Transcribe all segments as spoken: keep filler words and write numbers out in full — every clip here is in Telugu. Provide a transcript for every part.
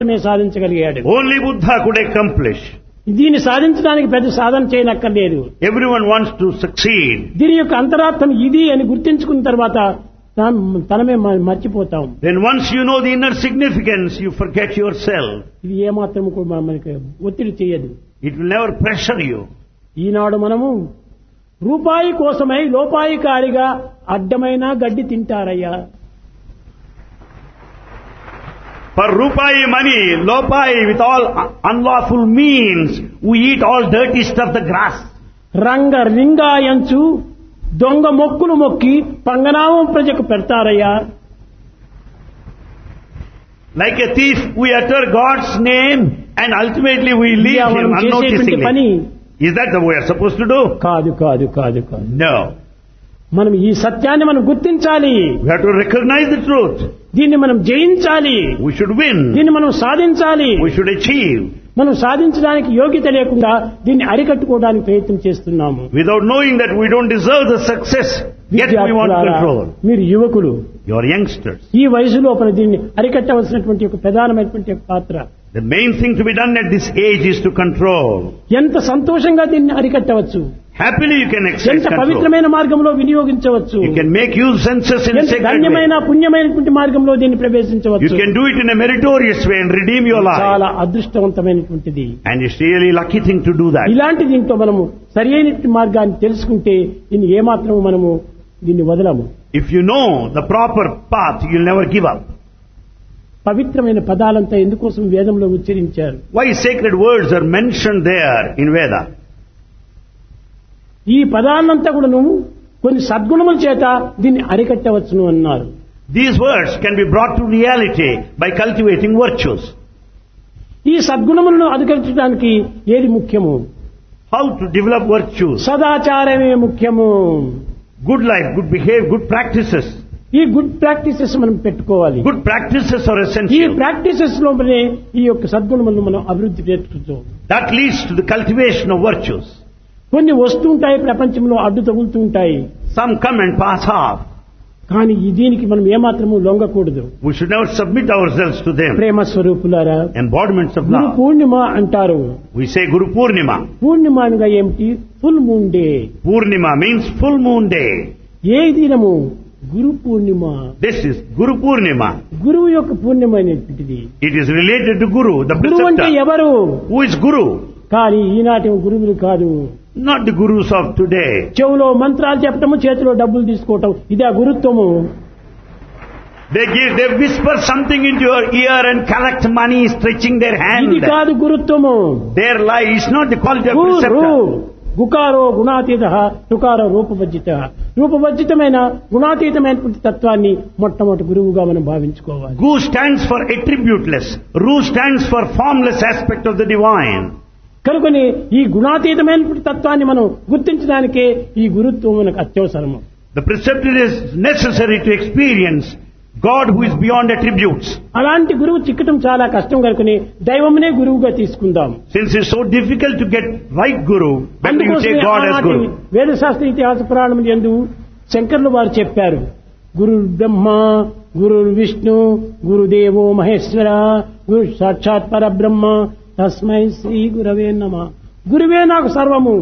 సాధించగలిగాడు. Only Buddha could accomplish. దీన్ని సాధించడానికి పెద్ద సాధన చేయనక్కర్లేదు. Everyone wants to succeed. దీని యొక్క అంతరార్థం ఇది అని గుర్తించుకున్న తర్వాత తనమే మర్చిపోతాం. Then once you know the inner significance, you forget yourself. ఇది ఏమాత్రం కూడా మనకి ఒత్తిడి చేయదు. It will never pressure you. ఈనాడు మనము రూపాయి కోసమై లోపాయికారిగా అడ్డమైన గడ్డి తింటారయ్యా. For rupai money, lopai, with all unlawful means, we eat all dirty stuff, the grass. రంగ రింగాయంచు దొంగ మొక్కులు మొక్కి పంగనామం ప్రజకు పెడతారయ్యా. Like a thief, we utter God's name and ultimately we leave him unnoticingly. Is that the way we are supposed to do? కాదు కాదు కాదు కాదు. No. మనం ఈ సత్యాన్ని మనం గుర్తించాలి. We have to recognize the truth. దీన్ని మనం జయించాలి. We should win. దీన్ని మనం సాధించాలి. We should achieve. మనం సాధించడానికి యోగ్యత లేకుండా దీన్ని అరికట్టుకోవడానికి ప్రయత్నం చేస్తున్నాము. Without knowing that we don't deserve the success, yet we want to control. మీరు యువకులు, you are youngsters. ఈ వయసు లోపల దీన్ని అరికట్టవలసినటువంటి ఒక ప్రధానమైనటువంటి పాత్ర. The main thing to be done at this age is to control. ఎంత సంతోషంగా దీన్ని అరికట్టవచ్చు. Happily you can exercise ఎంత control. పవిత్రమైన మార్గంలో వినియోగించవచ్చు. You can make use senses in a sacred way. ధన్యమైన పుణ్యమైనటువంటి మార్గంలో దీన్ని ప్రవేశించవచ్చు. You can do it in a meritorious way and redeem your life. చాలా అదృష్టవంతమైనటువంటిది. And it's really lucky thing to do that. ఇలాంటి దీంతో మనము సరియైన మార్గాన్ని తెలుసుకుంటే దీన్ని ఏమాత్రం మనము దీన్ని వదలము. If you know the proper path, you'll never give up. పవిత్రమైన పదాలంతా ఎందుకోసం వేదంలో ఉచ్చరించారు? Why sacred words are mentioned there in Veda? ఈ పదాలంతా కూడా నువ్వు కొన్ని సద్గుణముల చేత దీన్ని అరికట్టవచ్చును అన్నారు. These words can be brought to reality by cultivating virtues. ఈ సద్గుణములను అధికరించడానికి ఏది ముఖ్యము? How to develop virtues? సదాచారమే ముఖ్యము. Good life, good behavior, good practices. ఈ గుడ్ ప్రాక్టీసెస్ మనం పెట్టుకోవాలి. Good practices are ఈ essential. ప్రాక్టీసెస్ లోపలే ఈ యొక్క సద్గుణములను మనం అభివృద్ధి చేసుకుంటాం. That leads to the cultivation of virtues. కొన్ని వస్తుంటాయి, ప్రపంచంలో అడ్డు తగులుతూ ఉంటాయి. Some come and pass off. కానీ దీనికి మనం ఏమాత్రము లొంగకూడదు. We should never submit ourselves to them. ప్రేమ స్వరూపులారా, Embodiments of గురు love. పూర్ణిమ అంటారు. We say Guru Purnima. పూర్ణిమ అనగా ఏమిటి? Full moon day. Purnima means full moon day. ఏ దినము? Guru Purnima. This is Guru Purnima. గురువు యొక్క పూర్ణిమైనటువంటిది. It is related to Guru, the గురువు అంటే preceptor. ఎవరు? Who is Guru? కానీ ఈనాటి గురువులు కాదు. Not the Gurus of today. చెవులో మంత్రాలు చెప్పటము, చేతిలో డబ్బులు తీసుకోవటం, ఇదే గురుత్వము. They give, they whisper something into your ear and collect money, stretching their hand. ఇది కాదు గురుత్వము. Their lie is not the quality of Guru preceptor. గుకారో గుణాతీత, టుకారో రూపవర్జిత. రూపవర్జితమైన గుణాతీతమైనటువంటి తత్వాన్ని మొట్టమొదటి గురువుగా మనం భావించుకోవాలి. Gu stands for attributeless. Ru stands for formless aspect of the divine. కనుకని ఈ గుణాతీతమైనటువంటి తత్వాన్ని మనం గుర్తించడానికే ఈ గురుత్వం మనకు అత్యవసరము. The preceptor is necessary to experience God who is beyond attributes. అలాంటి గురువు చిక్కటం చాలా కష్టం కనుకని దైవమునే గురువుగా తీసుకుందాం. Since it's so difficult to get right Guru, better you take God as Guru. వేదశాస్త్ర ఇతిహాస పురాణం యందు శంకరులు వారు చెప్పారు, గురు బ్రహ్మ, గురు విష్ణు, గురుదేవో మహేశ్వర, గురు సాక్షాత్ పరబ్రహ్మ, తస్మై శ్రీ గురవే నమః. గురువే నాకు సర్వము.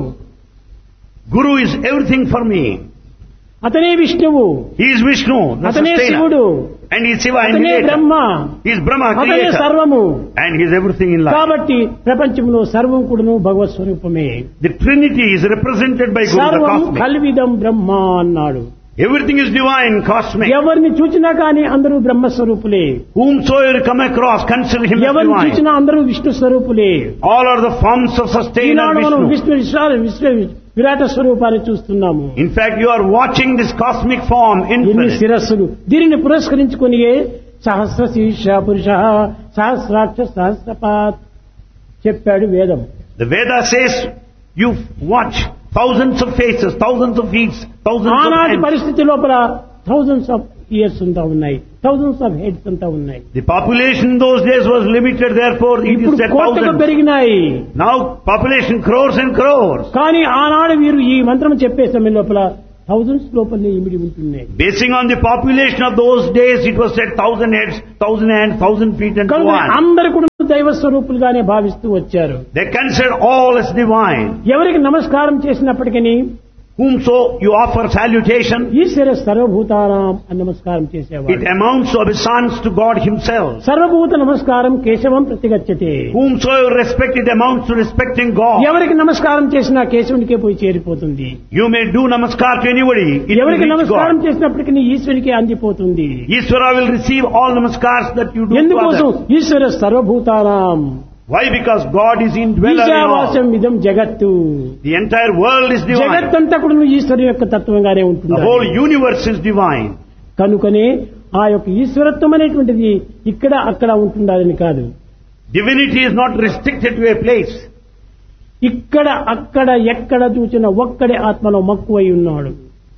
Guru is everything for me. అతనే విష్ణువు, He is Vishnu, the అతనే sustainer. శివుడు, And He is Shiva, అతనే initiator. Brahma, He is Brahma, అతనే creator. సర్వము. And He is everything in life. కాబట్టి ప్రపంచంలో సర్వం కూడాను భగవత్ స్వరూపమే. The Trinity is represented by Guru, the సర్వం cosmic. కల్విదం బ్రహ్మ అన్నాడు. Everything is divine, cosmic. ఎవరిని చూచినా కానీ అందరూ బ్రహ్మస్వరూపులే. Whomsoever come across, consider him as ఎవరిని divine. చూచినా అందరూ Vishnu స్వరూపులే. All are the forms of sustainer ఈనాడు మనం Vishnu. విష్ణు విశ్వ విశ్వ విరాట స్వరూపాన్ని చూస్తున్నాము. In fact, you are watching this cosmic form ఎన్ని infinite. శిరస్సులు! దీనిని పురస్కరించుకుని సహస్ర శీర్ష పురుష సహస్రాక్ష సహస్రపాత్ చెప్పాడు వేదం. The Veda says you watch thousands of faces, thousands of feet, thousands of ఆనాటి hands. పరిస్థితి లోపల థౌజండ్స్ ఆఫ్ ఇయర్స్ అంతా ఉన్నాయి, థౌజండ్స్ ఆఫ్ హెడ్స్ అంతా ఉన్నాయి. The population in those days was limited, therefore it ఇప్పుడు is said కోట్లుగా thousands. పెరిగినాయి. Now population crores and crores. కానీ ఆనాడు వీరు ఈ మంత్రం చెప్పే సమయం లోపల థౌజండ్స్ లోపలనే ఇమిడి ఉంటున్నాయి. Basing on the population of those days, it was said thousand heads, thousand hands, thousand feet and so on. అందరు కూడా దైవస్వరూపులుగానే భావిస్తూ వచ్చారు. They consider all as divine. ఎవరికి నమస్కారం చేసినప్పటికీ Whomso you offer salutation, ఈశ్వర సర్వభూతానాం అని నమస్కారం it చేసేవాడు. amounts to obeisance to God Himself. సర్వభూత నమస్కారం కేశవం ప్రతిగచ్చతే. Whomso you respect, it amounts to respecting God. ఎవరికి నమస్కారం చేసినా కేశవునికే పోయి చేరిపోతుంది. You may do namaskar to anybody, it will ఎవరికి reach నమస్కారం God. చేసినప్పటికీ ఈశ్వరునికే అందిపోతుంది. Ishvara will receive all namaskars that you do to ఎందుకోసం? others. ఈశ్వర సర్వభూతానాం Why? Because God is indweller in ఈశావాస్యం all. ఇదం జగత్తు. The entire world is divine. జగత్తంతా కూడా ఈశ్వరు యొక్క తత్వంగానే The ఉంటుంది. whole universe is divine. కనుకనే ఆ యొక్క ఈశ్వరత్వం అనేటువంటిది ఇక్కడ అక్కడ ఉంటుండాలని కాదు. Divinity is not restricted to a place. ఇక్కడ అక్కడ ఎక్కడ చూసిన ఒక్కడే ఆత్మలో మక్కువై ఉన్నాడు.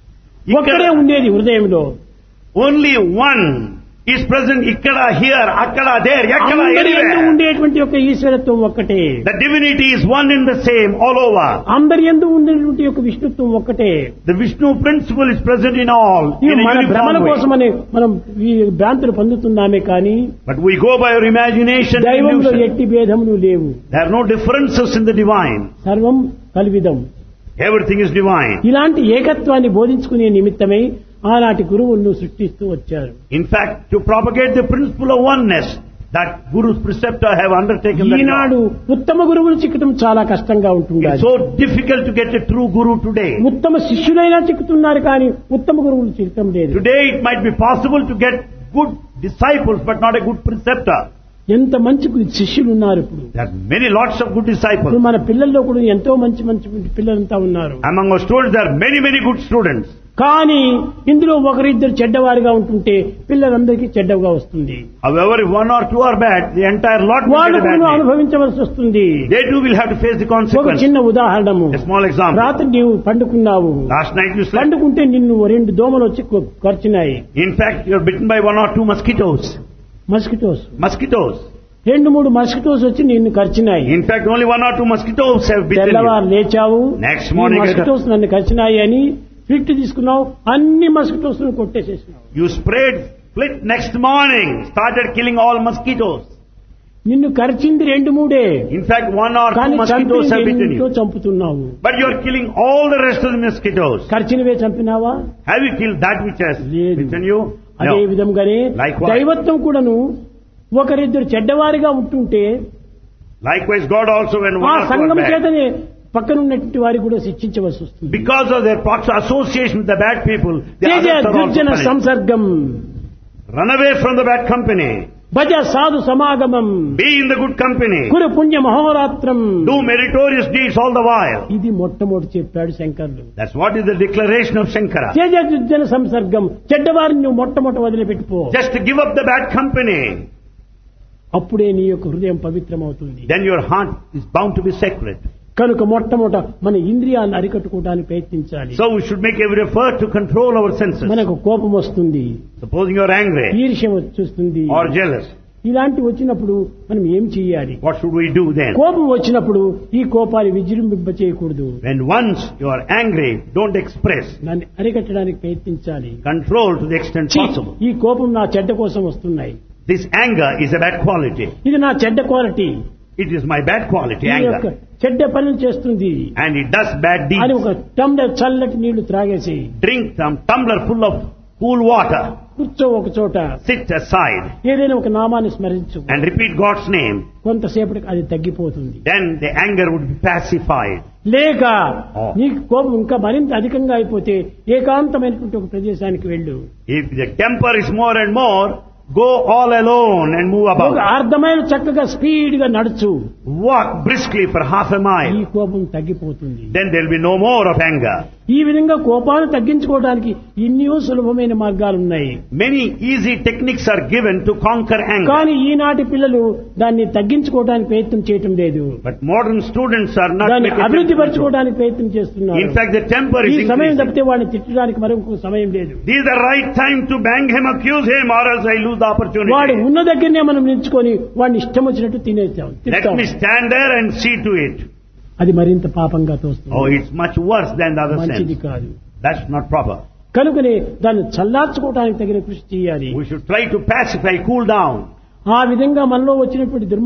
ఒక్కడే Ikkada, ఉండేది హృదయంలో. only one is present ikkada, here, akkada, there, yakada, అందరి యందు anywhere. ఉండేటువంటి యొక్క ఈశ్వరత్వం ఒక్కటే. The divinity is one and the same all over. అందరి యందు ఉండేటువంటి యొక్క విష్ణుత్వం ఒక్కటే. The Vishnu principle is present in all ఇవి in a మన భ్రమణ uniform way. కోసమని మనం ఈ భ్రాంతులు పొందుతున్నామే కానీ But we go by our imagination and దైవంలో illusion. ఎట్టి భేదములు లేవు. There are no differences in the divine. సర్వం కల్విదం. Everything is divine. ఇలాంటి ఏకత్వాన్ని బోధించుకునే నిమిత్తమై ఆనాటి గురువులను సృష్టిస్తూ వచ్చారు. In fact, to propagate the principle of oneness, that Guru's preceptor have undertaken that Eenadu job. ఉత్తమ గురువులు చిక్కటం చాలా కష్టంగా ఉంటుంది. It's so difficult to get a true Guru today. ఉత్తమ శిష్యులైనా చిక్కుతున్నారు కానీ ఉత్తమ గురువులు చిక్కటం లేదు. Today it might be possible to get good disciples, but not a good preceptor. ఎంత మంచి శిష్యులు ఉన్నారు ఇప్పుడు. There are many lots of good ఇప్పుడు disciples. మన పిల్లల్లో కూడా ఎంతో మంచి మంచి పిల్లలంతా ఉన్నారు. Among our students, there are many, many good students. కానీ ఇందులో ఒకరిద్దరు చెడ్డవారిగా ఉంటుంటే పిల్లలందరికీ చెడ్డగా వస్తుంది. However, if one or two are bad, the entire lot will వాళ్ళు get a కూడా bad name. అనుభవించవలసి వస్తుంది. They too will have to face the ఒక consequence. చిన్న ఉదాహరణము. A small example. రాత్రి నీవు పండుకున్నావు. Last night you slept. పండుకుంటే నిన్ను రెండు దోమలు వచ్చి ఖర్చున్నాయి. In fact, you are bitten by one or two mosquitoes. Mosquitoes Mosquitoes. రెండు మూడు మస్కిటోస్ వచ్చి నిన్ను ఖర్చున్నాయి. In fact, only one or two mosquitoes have bitten you. తెల్లవారు లేచావు. Next morning, మస్కిటోస్ నన్ను ఖర్చున్నాయి అని ఫిట్ తీసుకున్నావు. అన్ని mosquitoes కొట్టేసేసినావు. You sprayed flit next morning, started killing all mosquitoes. నిన్ను ఖర్చింది రెండు మూడే. In fact, one or two కానీ mosquitoes have bitten చంపితో you. చంపుతున్నావు. But you are killing all the rest of the mosquitoes. ఖర్చినవే చంపినావా? Have you killed that which has లేదు. bitten you? అదే No. విధంగానే Likewise. దైవత్వం కూడాను ఒకరిద్దరు చెడ్డవారిగా ఉంటుంటే Likewise, God also, when ఆ one or two సంఘం are bad, చేతనే పక్కనున్నటువంటి వారికి కూడా శిక్షించవలసి వస్తుంది. because of their prox- association with the bad people, the Teja others are also దుర్జన punished. సంసర్గం Run away from the bad company. భజ సాధు సమాగమం Be in the good company. కురు పుణ్య మహోరాత్రం. Do meritorious deeds all the while. ఇది మొట్టమొదటి చెప్పాడు శంకరుడు. That's what is the declaration of Shankara. Teja దుర్జన సంసర్గం చెడ్డవారిని నువ్వు మొట్టమొదటి వదిలిపెట్టుకో. Just give up the bad company. అప్పుడే నీ యొక్క హృదయం పవిత్రమవుతుంది. Then your heart is bound to be sacred. కనుక మొట్టమొదట మన ఇంద్రియాలను అరికట్టుకోవడానికి ప్రయత్నించాలి. So we should make every effort to control our senses. మనకు కోపం వస్తుంది, Supposing you are angry ఈర్ష్య వచ్చేస్తుంది. or jealous, ఇలాంటి వచ్చినప్పుడు మనం ఏం చేయాలి? what should we do then? కోపం వచ్చినప్పుడు ఈ కోపాన్ని విజృంభింప చేయకూడదు. When once you are angry, don't express. దాన్ని అరికట్టడానికి ప్రయత్నించాలి. Control to the extent ఛీ, possible. ఈ కోపం నా చెడ్డ కోసం వస్తున్నాయి. This anger is a bad quality. ఇది నా చెడ్డ quality. It is my bad quality, ఈ యొక్క anger. చెడ్డ పనులు చేస్తుంది And it does bad అని deeds. ఒక టంబ్లర్ చల్లటి నీళ్లు త్రాగేసి Drink some tumbler full of cool water. కూర్చో ఒక చోట, Sit aside ఏదైనా ఒక నామాన్ని స్మరించు. and repeat God's name. కొంతసేపటికి అది తగ్గిపోతుంది. Then the anger would be pacified. లేక Oh. నీకు కోపం ఇంకా మరింత అధికంగా అయిపోతే ఏకాంతమైనటువంటి ఒక ప్రదేశానికి వెళ్ళు. If the temper is more and more, go all alone and move ఒక about. అర్ధమైన చక్కగా స్పీడ్ గా నడుచు. Walk briskly for half a ఈ mile. కోపం తగ్గిపోతుంది. Then there will be no more of anger. ఈ విధంగా కోపాన్ని తగ్గించుకోవడానికి ఎన్నో సులభమైన మార్గాలు ఉన్నాయి. Many easy techniques are given to conquer anger. కానీ ఈనాటి పిల్లలు దాన్ని తగ్గించుకోవడానికి ప్రయత్నం చేయటం లేదు. But modern students are not దాన్ని making అభివృద్ధి attempt to control. పరచుకోవడానికి ప్రయత్నం చేస్తున్నారు. In fact, the temper ఈ is సమయం increasing. తప్పితే వాడిని తిట్టడానికి మరొక సమయం లేదు. This is the right time to bang him, accuse him, or else I lose the వాడు opportunity. ఉన్న దగ్గరనే మనం నిల్చుకొని వాడిని ఇష్టం వచ్చినట్టు తినేస్తాం, Let తింటాం. me stand there and see to it. అది మరింత పాపంగా తోస్తుంది. Oh, it's much worse than the other మంచిది sense. కాదు. That's not proper. కనుకనే దాన్ని చల్లార్చుకోవడానికి తగిన కృషి చేయాలి. We should try to pacify, cool down. ఆ విధంగా మనలో వచ్చినటువంటి దుర్మార్గ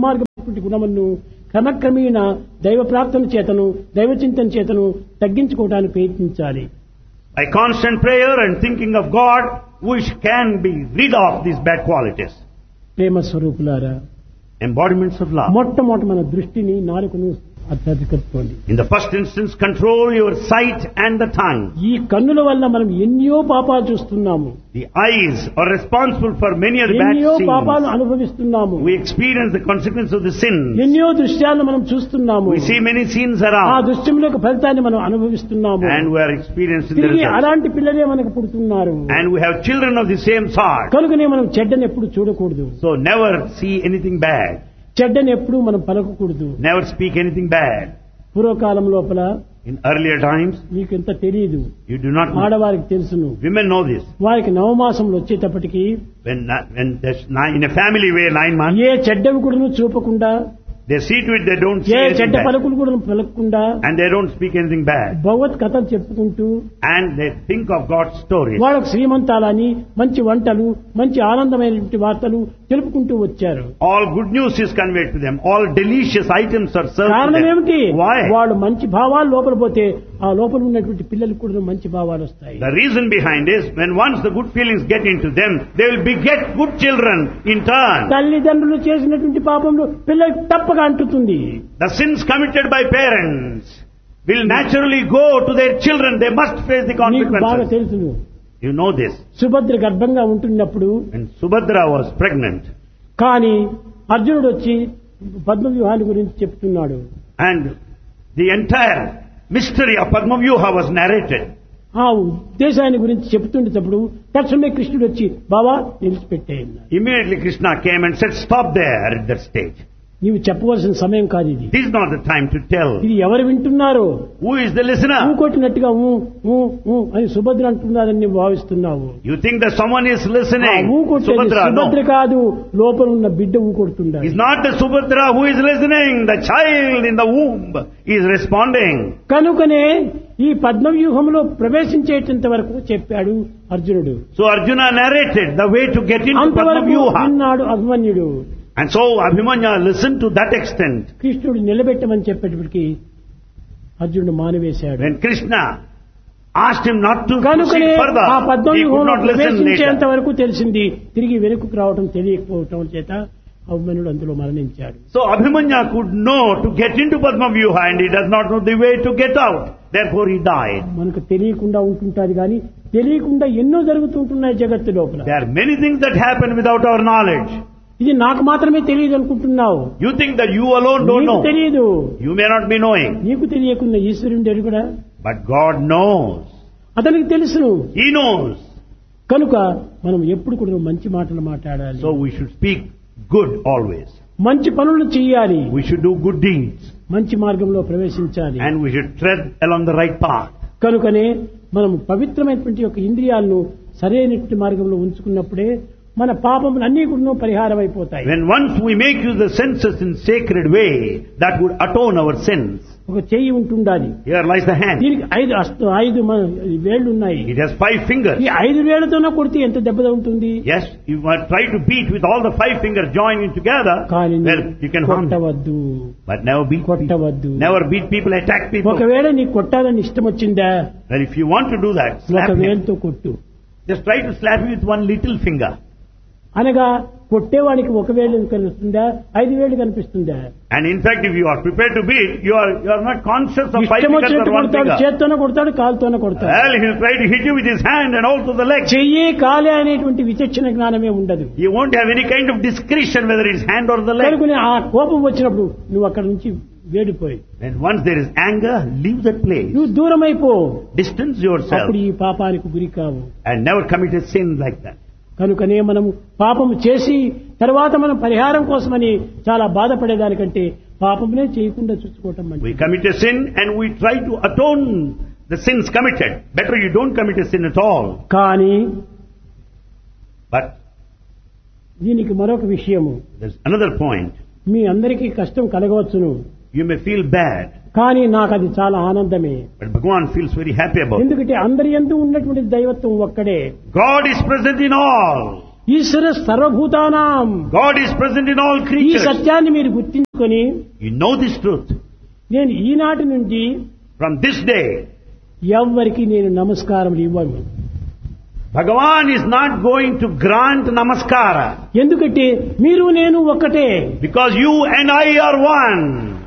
అనేటువంటి గుణమును క్రమక్రమేణ దైవ ప్రార్థన చేతను దైవ చింతన చేతను తగ్గించుకోవడానికి ప్రయత్నించాలి. By constant prayer and thinking of God, we can be rid of these bad qualities. ప్రేమ స్వరూపులారా, Embodiments of love. మొట్టమొదటి మన దృష్టిని నాలుకను అత్యధికత్వండి. In the first instance, control your sight and the tongue. ఈ కన్నుల వల్ల మనం ఎన్నో పాపాలు చూస్తున్నాము. The eyes are responsible for many of the bad ఎన్నో పాపాలు sins. అనుభవిస్తున్నాము. We experience the consequence of the sins. ఎన్నో దృశ్యాలను మనం చూస్తున్నాము. We see many sins ఆ around, దృశ్యం యొక్క ఫలితాన్ని మనం అనుభవిస్తున్నాము. and we are experiencing the తిరిగి results. అలాంటి పిల్లలే మనకు పుడుతున్నారు. And we have children of the same sort. కనుకనే మనం చెడ్డని ఎప్పుడు చూడకూడదు. So never see anything bad. చెడ్డని ఎప్పుడు మనం పలకకూడదు. Never speak anything bad. పూర్వకాలం లోపల In earlier times, మీకు ఎంత తెలియదు, you do not know. ఆడవారికి తెలుసును. Women know this. వారికి నవమాసంలో వచ్చేటప్పటికి When, when there's nine, in a family where nine months, ఏ చెడ్డవి కూడా చూపకుండా, they see to it they don't A say anything చెడ్డ bad. పలుకులు కూడా పలకకుండా And they don't speak anything bad. భగవత్ కథలు చెప్పుకుంటూ And they think of God's stories. వాళ్ళకు శ్రీమంతాలని మంచి వంటలు మంచి ఆనందమైనటువంటి వార్తలు తెలుపుకుంటూ వచ్చారు. All good news is conveyed to them. All delicious items are served to కారణం them. ఏమిటి? Why? వాళ్ళు మంచి భావాలు లోపల పోతే ఆ లోపల ఉన్నటువంటి పిల్లలకు కూడా మంచి భావాలు వస్తాయి. The reason behind is when once the good feelings get into them, they will beget good children in turn. తల్లిదండ్రులు చేసినటువంటి పాపంలో పిల్లలకు తప్పక అంటుతుంది. The sins committed by parents will naturally go to their children. They must face the నీకు బాగా consequences. తెలుసును. You know this. సుభద్ర గర్భంగా ఉంటున్నప్పుడు When Subhadra was pregnant కానీ అర్జునుడు వచ్చి పద్మ వ్యూహాన్ని గురించి చెప్తున్నాడు. and the entire mystery of Padma Vyuha was narrated, ఆ ఉద్దేశాన్ని గురించి చెప్తుండేటప్పుడు తక్షణమే కృష్ణుడు వచ్చి బావా నిలిచిపెట్టేయన్నాడు. immediately Krishna came and said, stop there at that stage. నీవు చెప్పవలసిన సమయం కాదు ఇది. This is not the time to tell. ఇది ఎవరు వింటున్నారో Who is the listener? ఊ కొట్టినట్టుగా ఊ ఊ ఊ అని సుభద్ర అంటున్నారని నువ్వు భావిస్తున్నావు. You think that someone is ఆ listening? ఊ కొట్టేది Subhadra, సుభద్ర no. కాదు, లోపల ఉన్న బిడ్డ ఊ కొడుతుండాలి. It's not the Subhadra who is listening. The child in the womb is responding. కనుకనే ఈ పద్మవ్యూహంలో ప్రవేశించేటంత వరకు చెప్పాడు అర్జునుడు. So Arjuna narrated the way to get into Padma అంతవరకు Vyuha. విన్నాడు అభిమన్యుడు. And so Abhimanyu listened to that extent. కృష్ణుడు నిలబెట్టమని చెప్పేటప్పటికి అర్జునుడు మానివేశాడు. When Krishna asked him not to కనుకనే proceed further, ఆ he could పద్మవ్యూహంలో not listen ప్రవేశించేంత later. వరకు తెలిసింది. తిరిగి వెనుకకు రావటం తెలియకపోవటం చేత అభిమన్యుడు అందులో మరణించాడు. So Abhimanyu could know to get into Padma Vyuha and he does not know the way to get out. Therefore he died. మనకు తెలియకుండా ఉంటుంటాది కానీ తెలియకుండా ఎన్నో జరుగుతుంటున్నాయి జగత్తు లోపల. There are many things that happen without our knowledge. ఇది నాకు మాత్రమే తెలియదు అనుకుంటున్నావు. You think that you alone don't నీకు know. తెలియదు. You may not be knowing. నీకు తెలియకుండా ఈశ్వరుడు ఎరుగుడా. But God knows. అతనికి తెలుసును. He knows. కనుక మనం ఎప్పుడు కూడా మంచి మాటలు మాట్లాడాలి. So we should speak good always. మంచి పనులు చేయాలి. We should do good deeds. మంచి మార్గంలో ప్రవేశించాలి. And we should tread along the right path. కనుకనే మనం పవిత్రమైనటువంటి యొక్క ఇంద్రియాలను సరైనటువంటి మార్గంలో ఉంచుకున్నప్పుడే మన పాపములు అన్నీ కూడా పరిహారం అయిపోతాయి. When once we make use the senses in sacred way, that would atone our sins. ఒక చెయ్యి ఉంటుండాలి. Here lies the hand. దీనికి ఐదు అస్త ఐదు మ- వేళ్లు ఉన్నాయి. It has five fingers. ఈ ఐదు వేళ్లతోనే కొడితే ఎంత దెబ్బ ఉంటుంది. Yes, you might try to beat with all the five fingers joining together. కానీ Well, you can harm them. కొట్టవద్దు. But never beat people. కొట్టవద్దు. Never beat people, attack people. ఒకవేళ నీకు కొట్టాలని ఇష్టం వచ్చిందా Well, if you want to do that, slap ఒక him. వేలుతో కొట్టు. Just try to slap him with one little finger. అనగా కొట్టేవానికి ఒక వేలు కనిపిస్తుందా ఐదు వేలు కనిపిస్తుందా. And in fact, if you are prepared to beat, you are you are not conscious of five ఇష్టం fingers వచ్చేట్టు or one కొడతాడు. finger. చేత్తోనే కొడతాడు, కాలుతోనే కొడతాడు. Well, he will try to hit you with his hand and also the leg. చెయ్యి కాలే అనేటువంటి విచక్షణ జ్ఞానమే ఉండదు. You won't have any kind of discretion whether it's hand or the leg. కనుకనే ఆ కోపం వచ్చినప్పుడు నువ్వు అక్కడ నుంచి వేడిపోయి And once there is anger, leave that place. నువ్వు దూరం అయిపో. Distance yourself అప్పుడు ఈ పాపానికి గురి కావు. and never commit a sin like that. కనుకనే మనము పాపము చేసి తర్వాత మనం పరిహారం కోసమని చాలా బాధపడేదానికంటే పాపమునే చేయకుండా చూసుకోవటం We మంచిది. commit a sin and we try to atone the sins committed. Better you don't commit a sin at all. కానీ But దీనికి మరొక విషయము, there's another point. మీ అందరికీ కష్టం కలగవచ్చును, You may feel bad, కానీ నాకు అది చాలా ఆనందమే. but Bhagavan feels very happy about it. ఎందుకంటే అందరి యందు ఉన్నటువంటి దైవత్వం ఒక్కడే. God is present in all. ఈశ్వర సర్వభూతానాం. God is present in all ఈ creatures. సత్యాన్ని మీరు గుర్తించుకొని You know this truth. నేను ఈనాటి నుండి From this day, ఎవ్వరికి నేను నమస్కారం ఇవ్వను. Bhagavan is not going to grant namaskara. ఎందుకంటే మీరు నేను ఒక్కటే. Because you and I are one.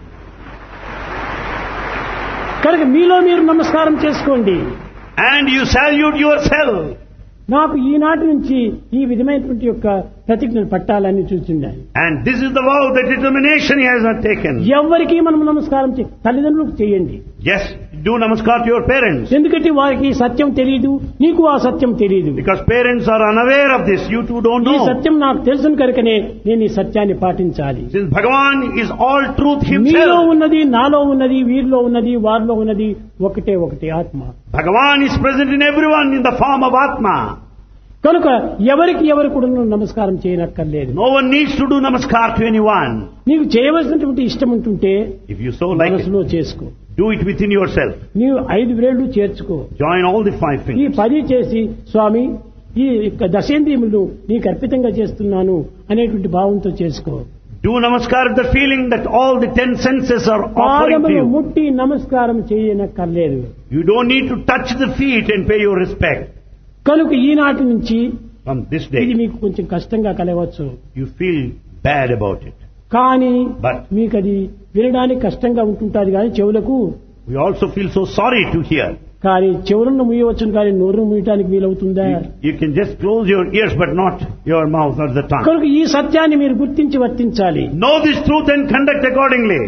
కనుక మీలో మీరు నమస్కారం చేసుకోండి. And you salute yourself. నాకు ఈనాటి నుంచి ఈ విధమైనటువంటి యొక్క ప్రతిజ్ఞను పట్టాలని చూస్తున్నాను. And this is the vow, the determination he has not taken. ఎవరికి మనం నమస్కారం చే తల్లిదండ్రులకు చేయండి. Yes, do namaskar to your parents. ఎందుకంటే వారికి ఈ సత్యం తెలియదు, నీకు ఆ సత్యం తెలియదు. Because parents are unaware of this, you two don't ఈ know. సత్యం నాకు తెలుసు కనుకనే నేను ఈ సత్యాన్ని పాటించాలి. Since Bhagavan is all truth మీలో himself. ఉన్నది, నాలో ఉన్నది, వీరిలో ఉన్నది, వారిలో ఉన్నది ఒకటే ఒకటి ఆత్మ. Bhagavan is present in everyone in the form of Atma. కనుక ఎవరికి ఎవరు కూడా నమస్కారం చేయనక్కర్లేదు. No one needs to do namaskar to anyone. నీకు చేయవలసినటువంటి ఇష్టం ఉంటుంటే If you so like it, మనసులో చేసుకో. do it within yourself. నీవు ఐదు వేళ్లు చేర్చుకో. Join all the five ఈ fingers. పది చేసి స్వామి ఈ యొక్క దశేంద్రియములు నీకు అర్పితంగా చేస్తున్నాను అనేటువంటి భావంతో చేసుకో. Do namaskar with the feeling that all the ten senses are offering to పాదములు you. ముట్టి నమస్కారం చేయనక్కర్లేదు. You don't need to touch the feet and pay your respect. కనుక ఈనాటి నుంచి From this ఇది day, మీకు కొంచెం కష్టంగా కలవచ్చు. you feel bad about it. కానీ But మీకు అది వినడానికి కష్టంగా ఉంటుంటుంది కానీ చెవులకు, we also feel so sorry to hear. కానీ చెవులను ముయ్యవచ్చును కానీ నోరును ముయ్యటానికి వీలవుతుందా? You, you can just close your ears but not your mouth or the tongue. కనుక ఈ సత్యాన్ని మీరు గుర్తించి వర్తించాలి. Know this truth and conduct accordingly.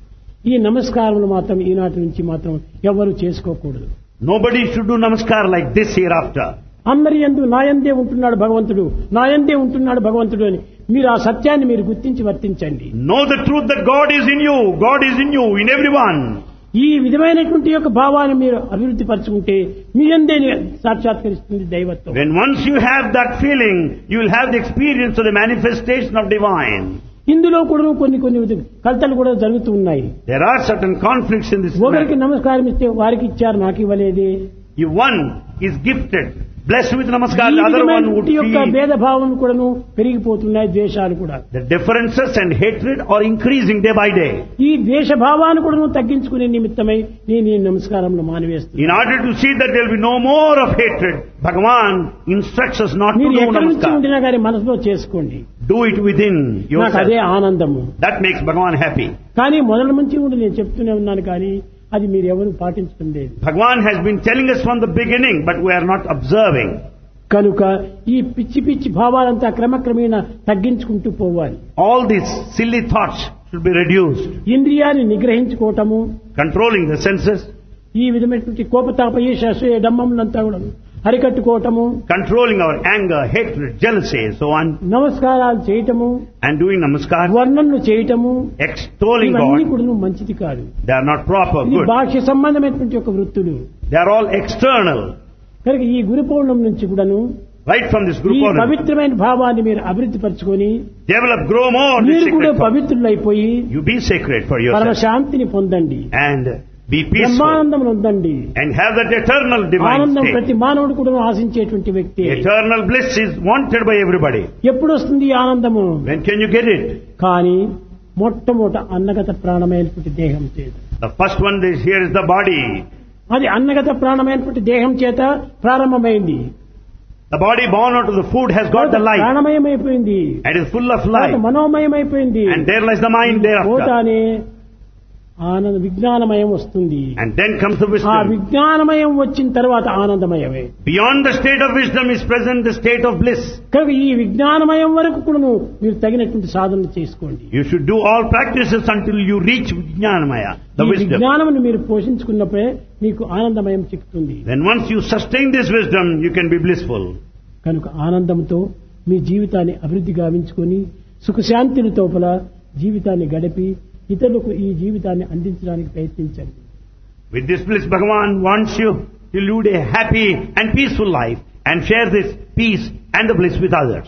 ఈ నమస్కారములు మాత్రం ఈనాటి నుంచి మాత్రం ఎవరు చేసుకోకూడదు. Nobody should do namaskar like this hereafter. అందరి యందు నాయందే ఉంటున్నాడు భగవంతుడు, నాయందే ఉంటున్నాడు భగవంతుడు అని మీరు ఆ సత్యాన్ని మీరు గుర్తించి వర్తించండి. Know the truth that God is in you, God is in you, in everyone. ఈ విధమైనటువంటి యొక్క భావాన్ని మీరు అభివృద్ధి పరచుకుంటే మీ యందే సాక్షాత్కరిస్తుంది దైవత్వం. When once you have that feeling, you will have the experience of the manifestation of divine. ఇందులో కూడా కొన్ని కొన్ని కలతలు కూడా జరుగుతూ ఉన్నాయి. There are certain conflicts in this ఒకరికి matter. నమస్కారం ఇస్తే వారికి ఇచ్చారు, నాకు ఇవ్వలేదే. If one is gifted, blessed with namaskar, ఈ the other one would విధమైనటువంటి యొక్క feel భేదభావం కూడాను పెరిగిపోతున్నాయి, ద్వేషాలు కూడా. the differences and hatred are increasing day by day. ఈ ద్వేష భావాన్ని కూడాను తగ్గించుకునే నిమిత్తమై నేను ఈ నమస్కారంలో మానివేస్తున్నాను. In order to see that there will be no more of hatred, Bhagavan instructs us not to మీరు do ఎక్కడి నుంచి namaskar. ఉండినా కానీ మనసులో చేసుకోండి. Do it within నాకు అదే yourself. ఆనందము. That makes Bhagavan happy. కానీ మొదటి నుంచి ఉండి నేను చెప్తూనే ఉన్నాను కానీ అది మీరు ఎవరు పాటించడం లేదు. Bhagavan has been telling us from the beginning, but we are not observing. కనుక ఈ పిచ్చి పిచ్చి భావాలంతా క్రమక్రమేణా తగ్గించుకుంటూ పోవాలి. All these silly thoughts should be reduced. ఇంద్రియాన్ని నిగ్రహించుకోవటము, Controlling the senses, ఈ విధమైనటువంటి కోపతాప ఈర్ష్య అసూయ డంబములంతా కూడా అరికట్టుకోవటము, controlling our anger, hatred, jealousy, so on, నమస్కారాలు చేయటము, and doing namaskar, వర్ణనలు చేయటము, extolling ఇవన్నీ God. కూడా మంచిది కాదు. They are not proper, ఇది good. బాహ్య సంబంధమైనటువంటి ఒక వృత్తులు. They are all external. కనుక ఈ గురు పౌర్ణమి నుంచి కూడాను Right from this ఈ group order, పవిత్రమైన భావాన్ని మీరు అభివృద్ధి పరచుకొని develop, grow more this మీరు కూడా sacred thought. పవిత్రులైపోయి You be sacred for పరమ yourself శాంతిని పొందండి, and be peaceful బ్రహ్మానందం పొందండి. and have that eternal divine ఆనందం state. ప్రతి మానవుడు కూడా ఆశించేటువంటి వ్యక్తి. Eternal bliss is wanted by everybody. ఎప్పుడు వస్తుంది ఈ ఆనందము? When can you get it? కానీ మొట్టమొదట అన్నగత ప్రాణమైనటువంటి దేహం చేత, The first one is here is the body. అది అన్నగత ప్రాణమైనటువంటి దేహం చేత ప్రారంభమైంది. The body born out of the food has got the life ప్రాణమయమైపోయింది, and is full of తర్వాత life. మనోమయమైపోయింది, And there lies the mind thereafter. పోతానే ఆనంద విజ్ఞానమయం వస్తుంది. And then comes the ఆ wisdom. విజ్ఞానమయం వచ్చిన తర్వాత ఆనందమయమే. Beyond the state of wisdom is present the state of bliss. కనుక ఈ విజ్ఞానమయం వరకు కూడా మీరు తగినటువంటి సాధన చేసుకోండి. You should do all practices until you reach Vijnanamaya, the ఈ wisdom. విజ్ఞానమును మీరు పోషించుకున్నప్పుడే మీకు ఆనందమయం చిక్కుతుంది. Then once you sustain this wisdom, you can be blissful. కనుక ఆనందంతో మీ జీవితాన్ని అభివృద్ధి గావించుకొని సుఖశాంతులతో పల జీవితాన్ని గడిపి ఇతరులకు ఈ జీవితాన్ని అందించడానికి ప్రయత్నించండి. With this bliss, Bhagavan wants you to lead a happy and peaceful life and share this peace and the bliss with others.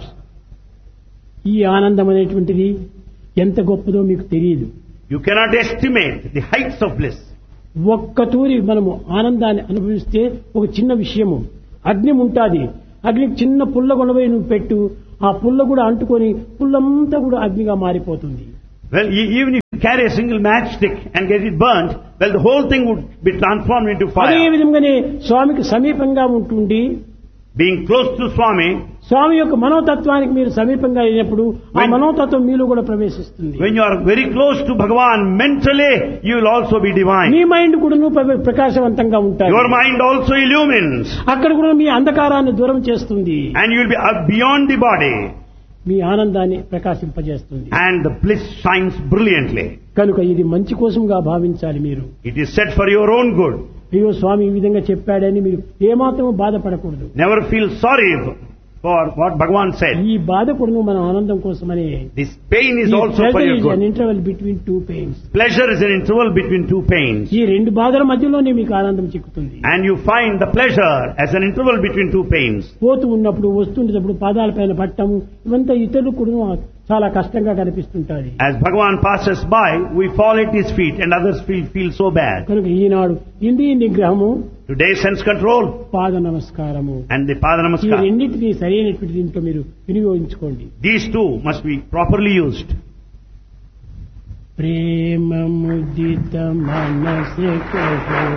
ఈ ఆనందం అనేటువంటిది ఎంత గొప్పదో మీకు తెలియదు. You cannot estimate the heights of bliss. ఒక్క తూరి మనము ఆనందాన్ని అనుభవిస్తే ఒక చిన్న విషయము, అగ్ని ఉంటాది, అగ్నికి చిన్న పుల్ల కొనబోయి నువ్వు పెట్టు, ఆ పుల్ల కూడా అంటుకొని పుల్లంతా కూడా అగ్నిగా మారిపోతుంది. Well, e- even if you carry a single matchstick and get it burnt, well, the whole thing would be transformed into అదే fire. విధంగానే స్వామికి సమీపంగా ఉంటుండి Being close to Swami, స్వామి యొక్క మనోతత్వానికి మీరు సమీపంగా అయినప్పుడు ఆ When- మనోతత్వం మీలో కూడా ప్రవేశిస్తుంది. when you are very close to Bhagavan mentally, you will also be divine. Me mind కూడా ప్ర- ప్రకాశవంతంగా ఉంటాయి. Your mind also illumines, అక్కడ కూడా మీ అంధకారాన్ని దూరం చేస్తుంది. and you will be uh, beyond the body, మీ ఆనందాన్ని ప్రకాశింపజేస్తుంది. and the bliss shines brilliantly. కనుక ఇది మంచి కోసంగా భావించాలి మీరు. It is said for your own good. అయ్యో స్వామి ఈ విధంగా చెప్పాడని మీరు ఏమాత్రం బాధపడకూడదు. Never feel sorry for what Bhagavan said. ఈ బాధ కూడా మన ఆనందం కోసమని. This pain is also for your an good. interval between two pains. Pleasure is an interval between two pains. ఈ రెండు బాధల మధ్యలోనే మీకు ఆనందం చిక్కుతుంది. And you find the pleasure as an interval between two pains. పోతూ ఉన్నప్పుడు వస్తుండేటప్పుడు పాదాల పైన పట్టము ఇవంతా ఇతరులకు కూడా చాలా కష్టంగా కనిపిస్తుంటాయి. As Bhagavan passes by, we fall at his feet and others feel, feel so bad. కనుక ఈనాడు ఇంద్రియ నిగ్రహము, Today sense control పాద నమస్కారము, and the Pada ఈ Namaskar. రెండింటినీ సరైనటువంటి దీంట్లో మీరు వినియోగించుకోండి. These two must be properly used. ప్రేమ ముదిత మనసే